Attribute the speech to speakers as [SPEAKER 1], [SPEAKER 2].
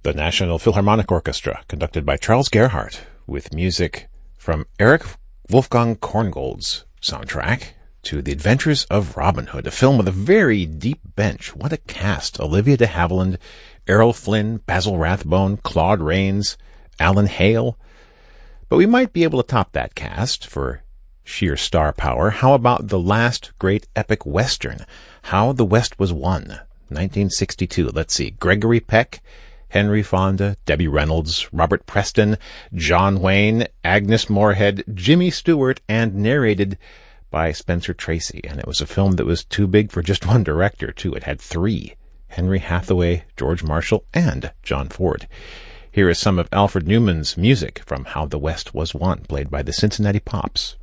[SPEAKER 1] The National Philharmonic Orchestra, conducted by Charles Gerhardt, with music from Erich Wolfgang Korngold's soundtrack to The Adventures of Robin Hood, a film with a very deep bench. What a cast. Olivia de Havilland, Errol Flynn, Basil Rathbone, Claude Rains, Alan Hale. But we might be able to top that cast for sheer star power. How about the last great epic Western, How the West Was Won, 1962. Let's see. Gregory Peck, Henry Fonda, Debbie Reynolds, Robert Preston, John Wayne, Agnes Moorehead, Jimmy Stewart, and narrated by Spencer Tracy. And it was a film that was too big for just one director, too. It had three: Henry Hathaway, George Marshall, and John Ford. Here is some of Alfred Newman's music from How the West Was Won, played by the Cincinnati Pops.